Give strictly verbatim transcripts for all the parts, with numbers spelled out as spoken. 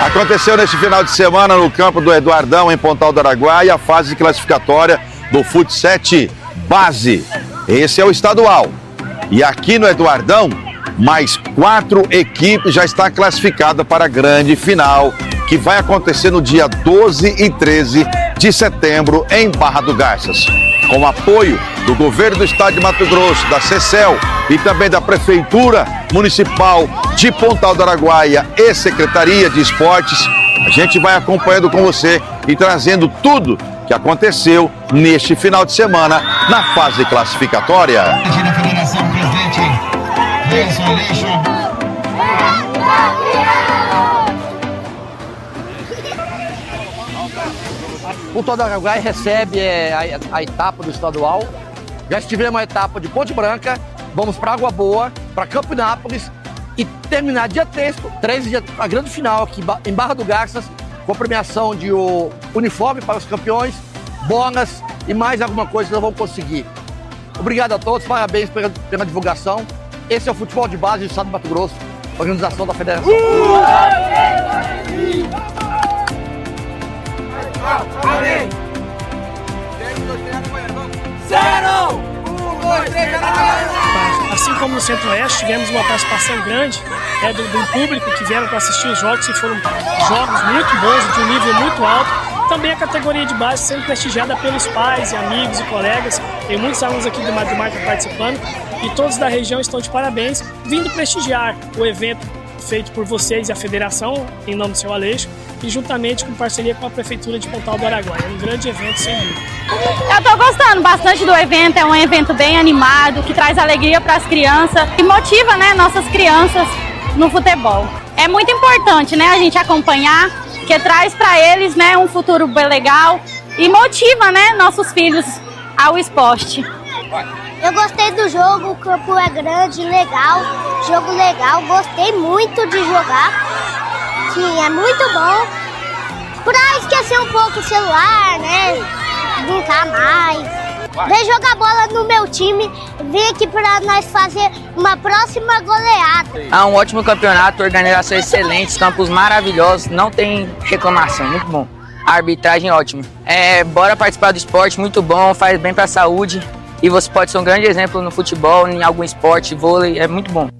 Aconteceu neste final de semana no campo do Eduardão, em Pontal do Araguaia, a fase classificatória do futsal base. Esse é o estadual. E aqui no Eduardão, mais quatro equipes já estão classificadas para a grande final, que vai acontecer no dia doze e treze de setembro em Barra do Garças. Com apoio do governo do estado de Mato Grosso, da CECEL e também da Prefeitura Municipal de Pontal do Araguaia e Secretaria de Esportes, a gente vai acompanhando com você e trazendo tudo que aconteceu neste final de semana na fase classificatória. Aqui na Federação, presidente Nelson Aleixo. O Pontal do Araguaia recebe é, a, a etapa do estadual. Já estivemos a etapa de Ponte Branca, vamos para Água Boa, para Campinápolis e terminar dia treze, a grande final aqui em Barra do Garças, com a premiação de o uniforme para os campeões, bonas e mais alguma coisa que nós vamos conseguir. Obrigado a todos, parabéns pela, pela divulgação. Esse é o futebol de base do estado de Mato Grosso, organização da federação. Zero! Um, dois, três, assim como no Centro-Oeste, tivemos uma participação grande é, do, do público que vieram para assistir os jogos, e foram jogos muito bons, de um nível muito alto. Também a categoria de base sendo prestigiada pelos pais e amigos e colegas. Tem muitos alunos aqui do Matemática participando e todos da região estão de parabéns, vindo prestigiar o evento feito por vocês e a federação, em nome do seu Aleixo, e juntamente com parceria com a Prefeitura de Pontal do Araguaia. É um grande evento, sem dúvida. Eu estou gostando bastante do evento, é um evento bem animado, que traz alegria para as crianças e motiva, né, nossas crianças no futebol. É muito importante, né, a gente acompanhar, que traz para eles, né, um futuro bem legal e motiva, né, nossos filhos ao esporte. Eu gostei do jogo, o campo é grande, legal, jogo legal, gostei muito de jogar, sim, é muito bom, pra esquecer um pouco o celular, né, brincar mais, vem jogar bola no meu time, vem aqui pra nós fazer uma próxima goleada. Há um ótimo campeonato, organização excelente, campos maravilhosos, não tem reclamação, muito bom, a arbitragem ótima. É, bora participar do esporte, muito bom, faz bem pra saúde. E você pode ser um grande exemplo no futebol, em algum esporte, vôlei, é muito bom.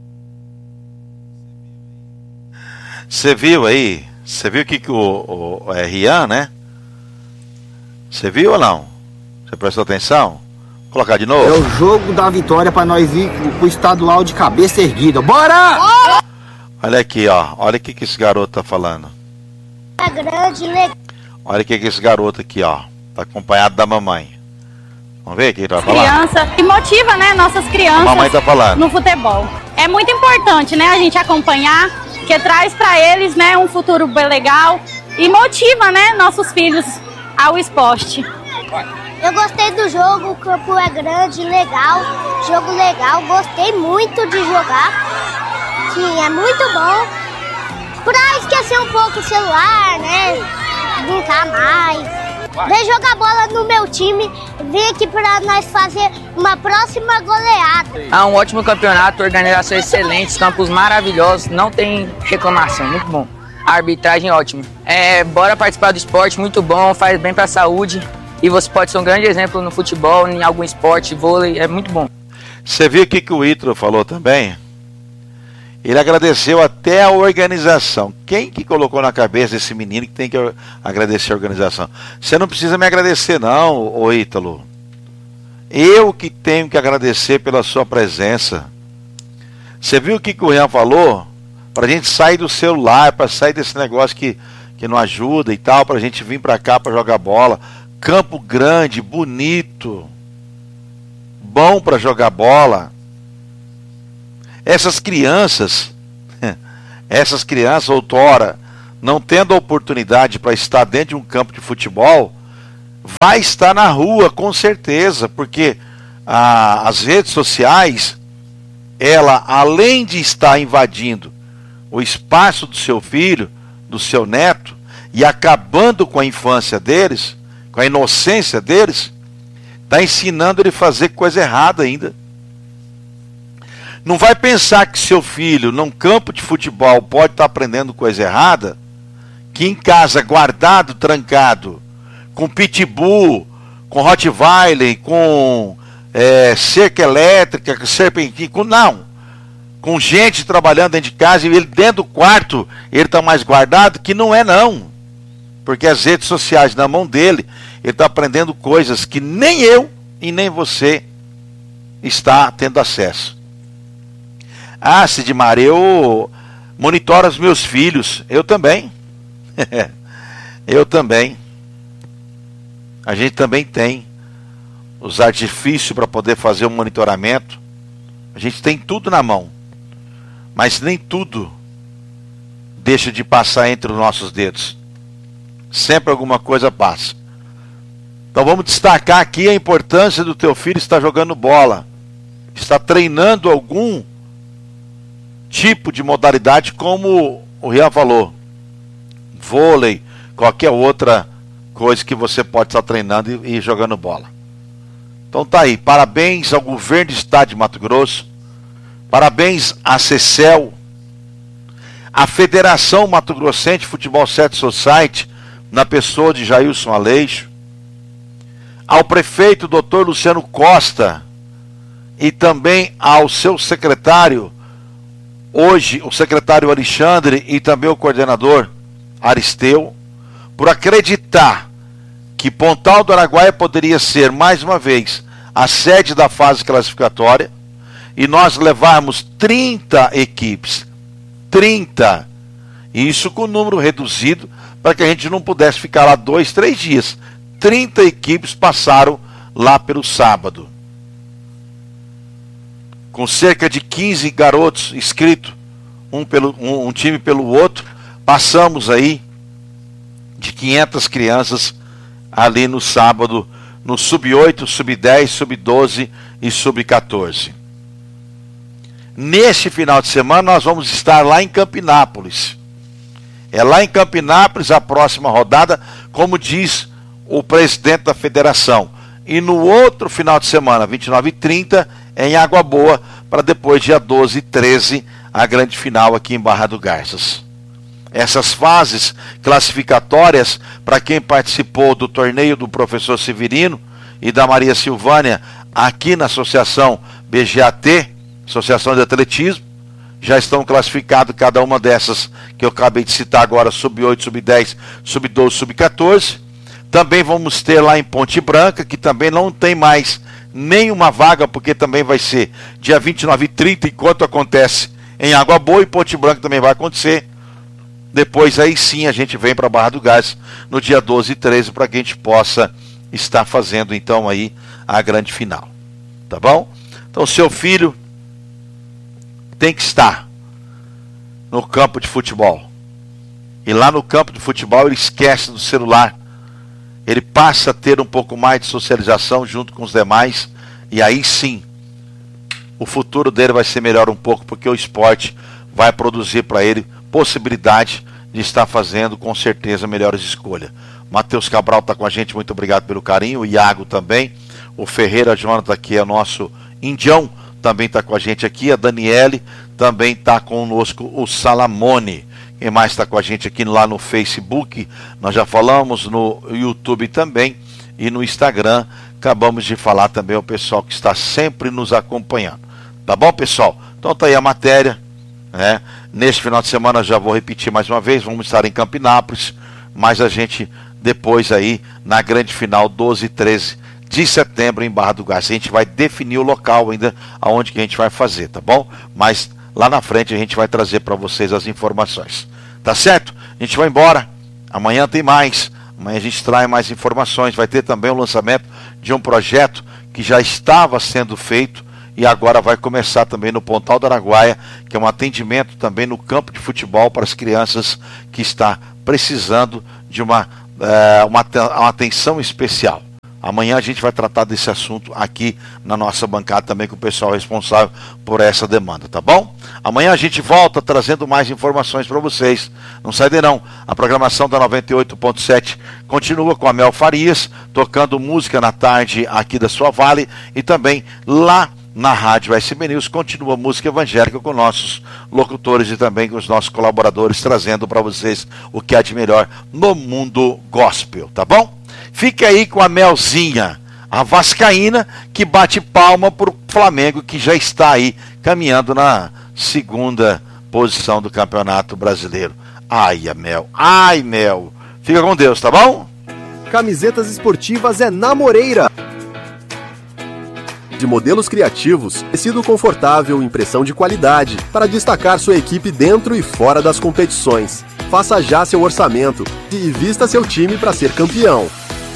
Você viu aí? Você viu o que, que o, o, o é Rian, né? Você viu ou não? Você prestou atenção? Vou colocar de novo. É o jogo da vitória para nós ir pro estadual de cabeça erguida. Bora! Olha aqui, ó. Olha o que, que esse garoto tá falando. É grande, legal. Olha o que, que esse garoto aqui, ó. Tá acompanhado da mamãe. Vamos ver o que ele vai falar? Criança, e motiva, né, nossas crianças a mamãe tá falando. No futebol. É muito importante, né, a gente acompanhar, que traz para eles, né, um futuro bem legal e motiva, né, nossos filhos ao esporte. Eu gostei do jogo, o campo é grande, legal, jogo legal, gostei muito de jogar, sim, é muito bom, pra esquecer um pouco o celular, né, brincar mais. Vem jogar bola no meu time, vem aqui pra nós fazer uma próxima goleada. Há um ótimo campeonato, organização excelente, campos maravilhosos, não tem reclamação, muito bom. A arbitragem ótima. É, bora participar do esporte, muito bom, faz bem pra saúde. E você pode ser um grande exemplo no futebol, em algum esporte, vôlei, é muito bom. Você viu o que, que o Ítalo falou também? Ele agradeceu até a organização. Quem que colocou na cabeça esse menino que tem que agradecer a organização? Você não precisa me agradecer não, ô Ítalo. Eu que tenho que agradecer pela sua presença. Você viu o que, que o Rian falou? Para a gente sair do celular, para sair desse negócio que, que não ajuda e tal, para a gente vir para cá para jogar bola. Campo grande, bonito, bom para jogar bola. Essas crianças, essas crianças outrora, não tendo a oportunidade para estar dentro de um campo de futebol, vai estar na rua com certeza, porque ah, as redes sociais, ela além de estar invadindo o espaço do seu filho, do seu neto, e acabando com a infância deles, com a inocência deles, está ensinando ele a fazer coisa errada ainda. Não vai pensar que seu filho, num campo de futebol, pode estar aprendendo coisa errada, que em casa, guardado, trancado, com pitbull, com Rottweiler, com é, cerca elétrica, com serpentina, com não, com gente trabalhando dentro de casa, e ele dentro do quarto, ele está mais guardado, que não é não, porque as redes sociais na mão dele, ele está aprendendo coisas que nem eu e nem você está tendo acesso. Ah, Sidmar, eu monitoro os meus filhos, eu também, eu também, a gente também tem os artifícios para poder fazer o monitoramento, a gente tem tudo na mão, mas nem tudo deixa de passar entre os nossos dedos, sempre alguma coisa passa. Então vamos destacar aqui a importância do teu filho estar jogando bola, está treinando algum tipo de modalidade, como o Rian falou, vôlei, qualquer outra coisa que você pode estar treinando e, e jogando bola. Então tá aí, parabéns ao governo do estado de Mato Grosso, parabéns à CECEL, à Federação Mato Grossense de Futebol Set Society, na pessoa de Jailson Aleixo, ao prefeito doutor Luciano Costa e também ao seu secretário, hoje o secretário Alexandre e também o coordenador Aristeu, por acreditar que Pontal do Araguaia poderia ser mais uma vez a sede da fase classificatória e nós levarmos trinta equipes, trinta, e isso com número reduzido para que a gente não pudesse ficar lá dois, três dias. trinta equipes passaram lá pelo sábado, com cerca de quinze garotos inscritos, um, pelo, um, um time pelo outro, passamos aí de quinhentas crianças ali no sábado, no sub oito, sub dez, sub doze e sub quatorze. Neste final de semana nós vamos estar lá em Campinápolis. É lá em Campinápolis a próxima rodada, como diz o presidente da federação. E no outro final de semana, vinte e nove e trinta, é em Água Boa, para depois dia doze e treze, a grande final aqui em Barra do Garças. Essas fases classificatórias, para quem participou do torneio do professor Severino e da Maria Silvânia, aqui na Associação B G A T, Associação de Atletismo, já estão classificados cada uma dessas que eu acabei de citar agora, sub oito, sub dez, sub doze, sub quatorze. Também vamos ter lá em Ponte Branca, que também não tem mais nenhuma vaga, porque também vai ser dia vinte e nove e trinta, enquanto acontece em Água Boa, e Ponte Branca também vai acontecer. Depois aí sim a gente vem para Barra do Gás no dia doze e treze, para que a gente possa estar fazendo então aí a grande final. Tá bom? Então seu filho tem que estar no campo de futebol. E lá no campo de futebol ele esquece do celular. Ele passa a ter um pouco mais de socialização junto com os demais. E aí sim, o futuro dele vai ser melhor um pouco, porque o esporte vai produzir para ele possibilidade de estar fazendo com certeza melhores escolhas. Matheus Cabral está com a gente, muito obrigado pelo carinho. O Iago também. O Ferreira Jonathan, que é nosso indião, também está com a gente aqui. A Daniele também está conosco. O Salamone. Quem mais está com a gente aqui lá no Facebook? Nós já falamos no YouTube também. E no Instagram. Acabamos de falar também ao pessoal que está sempre nos acompanhando. Tá bom, pessoal? Então tá aí a matéria. Né? Neste final de semana, já vou repetir mais uma vez, vamos estar em Campinápolis, mas a gente depois aí, na grande final, doze e treze de setembro, em Barra do Garças. A gente vai definir o local ainda, aonde que a gente vai fazer, tá bom? Mas lá na frente a gente vai trazer para vocês as informações. Tá certo? A gente vai embora, amanhã tem mais, amanhã a gente traz mais informações, vai ter também o lançamento de um projeto que já estava sendo feito, e agora vai começar também no Pontal do Araguaia, que é um atendimento também no campo de futebol para as crianças que está precisando de uma, é, uma, uma atenção especial. Amanhã a gente vai tratar desse assunto aqui na nossa bancada também com o pessoal responsável por essa demanda, tá bom? Amanhã a gente volta trazendo mais informações para vocês. Não sai daí não. A programação da noventa e oito ponto sete continua com a Mel Farias, tocando música na tarde aqui da sua Vale, e também lá na Rádio S B News. Continua a música evangélica com nossos locutores e também com os nossos colaboradores, trazendo para vocês o que há de melhor no mundo gospel, tá bom? Fique aí com a Melzinha, a vascaína, que bate palma para o Flamengo, que já está aí caminhando na segunda posição do Campeonato Brasileiro. Ai, a Mel, ai, Mel. Fica com Deus, tá bom? Camisetas esportivas é na Moreira. De modelos criativos, tecido confortável, impressão de qualidade, para destacar sua equipe dentro e fora das competições. Faça já seu orçamento e vista seu time para ser campeão.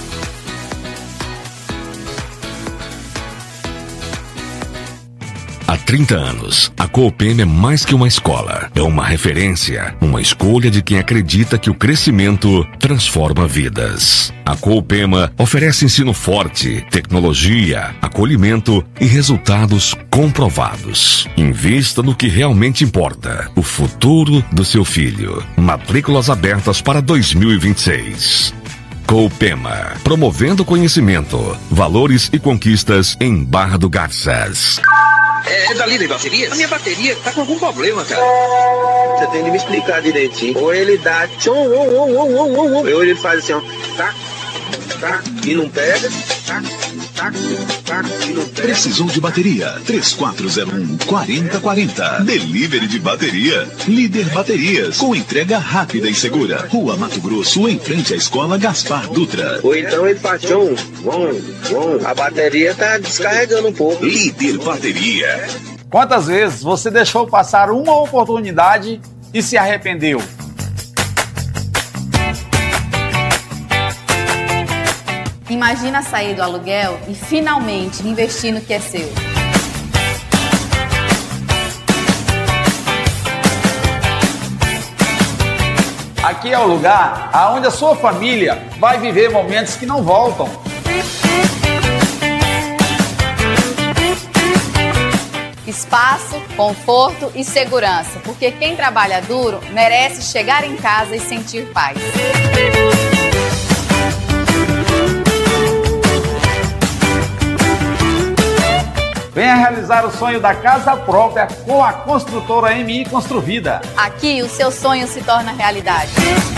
Há trinta anos, a Coopema é mais que uma escola. É uma referência, uma escolha de quem acredita que o crescimento transforma vidas. A Coopema oferece ensino forte, tecnologia, acolhimento e resultados comprovados. Invista no que realmente importa, o futuro do seu filho. Matrículas abertas para dois mil e vinte e seis. Coopema, promovendo conhecimento, valores e conquistas em Barra do Garças. É, é da Líder Baterias? A minha bateria tá com algum problema, cara. Você tem de me explicar direitinho. Ou ele dá tchom, ou, ou, ou, ou, ou, ou ele faz assim, ó, tá, tá, e não pega, tá, tá, tá, e não pega. Precisou de bateria? três quatro zero um, quatro zero quatro zero. Delivery de bateria. Líder Baterias, com entrega rápida e segura. Rua Mato Grosso, em frente à Escola Gaspar Dutra. Ou então ele faz tchom, bom, bom, a bateria tá descarregando um pouco. Líder Bateria. Quantas vezes você deixou passar uma oportunidade e se arrependeu? Imagina sair do aluguel e finalmente investir no que é seu. Aqui é o lugar onde a sua família vai viver momentos que não voltam. Espaço, conforto e segurança, porque quem trabalha duro merece chegar em casa e sentir paz. Venha realizar o sonho da casa própria com a construtora M I Construvida. Aqui o seu sonho se torna realidade.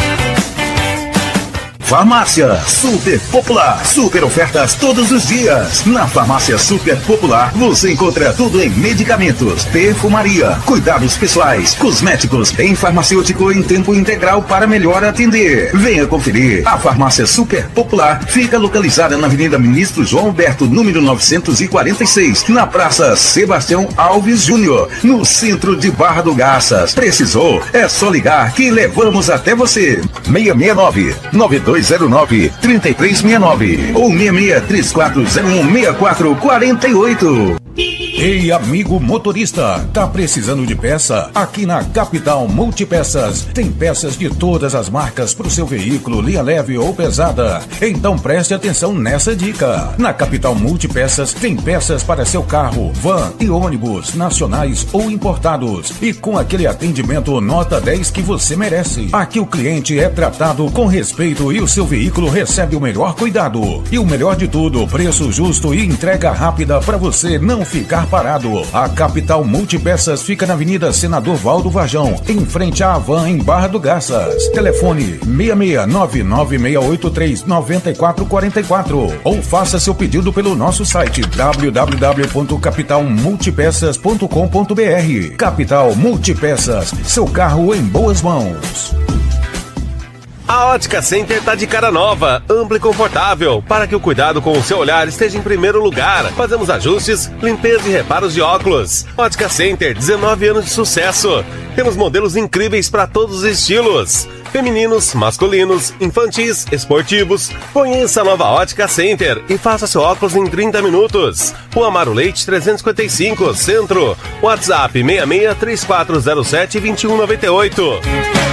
Farmácia Super Popular. Super ofertas todos os dias. Na Farmácia Super Popular você encontra tudo em medicamentos, perfumaria, cuidados pessoais, cosméticos, em farmacêutico em tempo integral para melhor atender. Venha conferir. A Farmácia Super Popular fica localizada na Avenida Ministro João Alberto, número novecentos e quarenta e seis, na Praça Sebastião Alves Júnior, no centro de Barra do Garças. Precisou? É só ligar que levamos até você. seis seis nove, nove dois zero nove, três três seis nove ou seis seis três quatro zero um, seis quatro quatro oito. Ei, amigo motorista, tá precisando de peça? Aqui na Capital Multipeças tem peças de todas as marcas para o seu veículo, linha leve ou pesada. Então preste atenção nessa dica. Na Capital Multipeças tem peças para seu carro, van e ônibus, nacionais ou importados. E com aquele atendimento nota dez que você merece. Aqui o cliente é tratado com respeito e o seu veículo recebe o melhor cuidado. E o melhor de tudo, preço justo e entrega rápida para você não ficar parado. A Capital Multipeças fica na Avenida Senador Valdo Varjão, em frente à Havan, em Barra do Garças. Telefone seis seis nove nove seis oito três nove quatro quatro quatro ou faça seu pedido pelo nosso site w w w ponto capital multipeças ponto com ponto b r. Capital Multipeças, seu carro em boas mãos. A Ótica Center tá de cara nova, ampla e confortável, para que o cuidado com o seu olhar esteja em primeiro lugar. Fazemos ajustes, limpeza e reparos de óculos. Ótica Center, dezenove anos de sucesso. Temos modelos incríveis para todos os estilos. Femininos, masculinos, infantis, esportivos. Conheça a nova Ótica Center e faça seu óculos em trinta minutos. Rua Amaro Leite trezentos e cinquenta e cinco, Centro. WhatsApp seis seis três quatro zero sete dois um nove oito.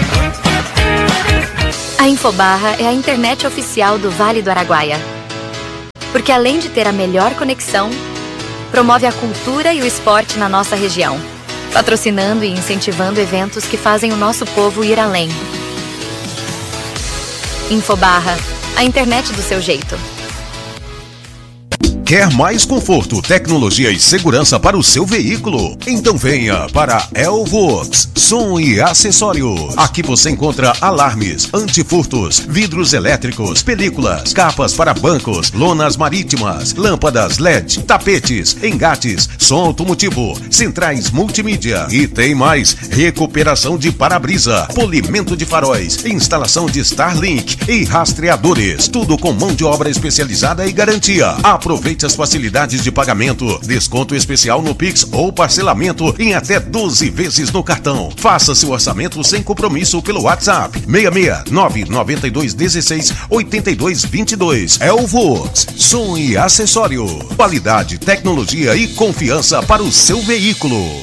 A Infobarra é a internet oficial do Vale do Araguaia. Porque além de ter a melhor conexão, promove a cultura e o esporte na nossa região, patrocinando e incentivando eventos que fazem o nosso povo ir além. Infobarra, a internet do seu jeito. Quer mais conforto, tecnologia e segurança para o seu veículo? Então venha para Elvox Som e Acessórios. Aqui você encontra alarmes, antifurtos, vidros elétricos, películas, capas para bancos, lonas marítimas, lâmpadas L E D, tapetes, engates, som automotivo, centrais multimídia e tem mais: recuperação de para-brisa, polimento de faróis, instalação de Starlink e rastreadores. Tudo com mão de obra especializada e garantia. Aproveite as facilidades de pagamento, desconto especial no Pix ou parcelamento em até doze vezes no cartão. Faça seu orçamento sem compromisso pelo WhatsApp seis seis nove nove dois um seis oito dois dois dois. É o Vox Som e Acessório. Qualidade, tecnologia e confiança para o seu veículo.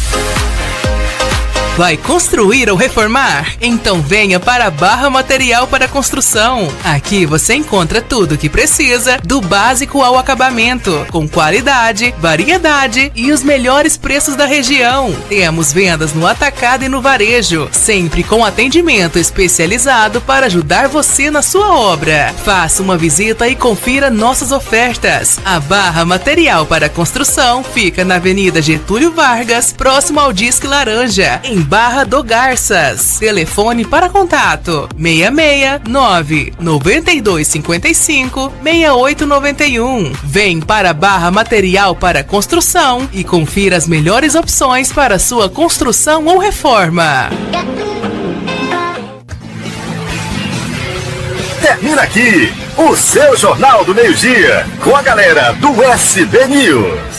Vai construir ou reformar? Então venha para a Barra Material para Construção. Aqui você encontra tudo o que precisa, do básico ao acabamento, com qualidade, variedade e os melhores preços da região. Temos vendas no atacado e no varejo, sempre com atendimento especializado para ajudar você na sua obra. Faça uma visita e confira nossas ofertas. A Barra Material para Construção fica na Avenida Getúlio Vargas, próximo ao Disque Laranja, em Barra do Garças. Telefone para contato seis seis nove nove dois cinco cinco seis oito nove um. Vem para Barra Material para Construção e confira as melhores opções para sua construção ou reforma. Termina aqui o seu Jornal do Meio-Dia com a galera do S B News.